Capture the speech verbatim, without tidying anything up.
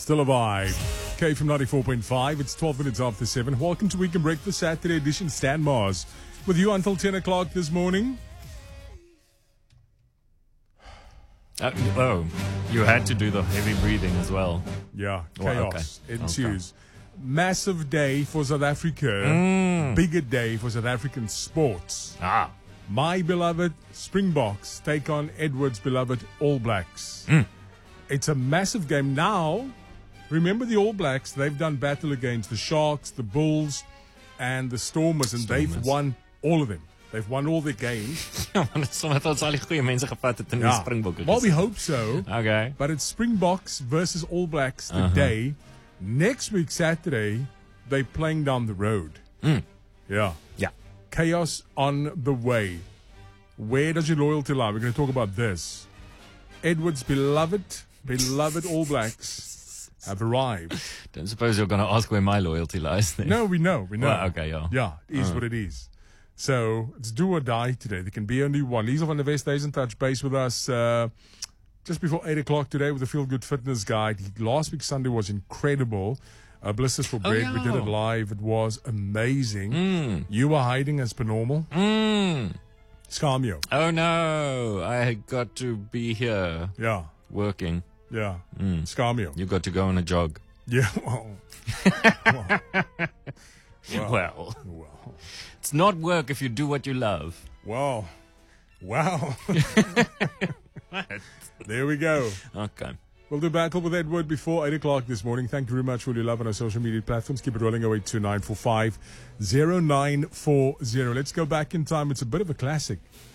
Still a vibe. K from ninety-four point five. It's twelve minutes after seven. Welcome to Weekend Breakfast Saturday edition. Stan Mars with you until ten o'clock this morning. Uh, oh, you had to do the heavy breathing as well. Yeah, Well, chaos okay. ensues. Massive day for South Africa. Mm. Bigger day for South African sports. Ah. My beloved Springboks take on Edward's beloved All Blacks. Mm. It's a massive game. Now, remember the All Blacks, they've done battle against the Sharks, the Bulls, and the Stormers, and they've Stormers. won all of them. They've won all their games. Ja, maar dit is omdat ons al die goeie mense gevat het in die Springbokke. Well, we hope so. Okay. But it's Springboks versus All Blacks today. Uh-huh. Next week, Saturday, they're playing down the road. Mm. Yeah. Yeah. Chaos on the way. Where does your loyalty lie? We're going to talk about this. Edward's beloved, beloved All Blacks have arrived. Don't suppose you're going to ask where my loyalty lies then. No, we know. We know. Well, okay, yeah. Yeah, it is Uh. what it is. So it's do or die today. There can be only one. Lisa van der Westhuizen touch base with us uh, just before eight o'clock today with the Feel Good Fitness Guide. Last week Sunday was incredible. Uh, Blisters for Bread. Oh, We did it yeah. live. It was amazing. Mm. You were hiding as per normal. Mm. Scamio. Oh no, I got to be here Yeah. working. Yeah. Mm. Scamio. You got to go on a jog. Yeah. Well. well. Well. Well, Well. it's not work if you do what you love. Wow. Wow. There we go. Okay. We'll do battle with Edward before eight o'clock this morning. Thank you very much for your love on our social media platforms. Keep it rolling. oh eight two nine four five oh nine four oh. Let's go back in time. It's a bit of a classic.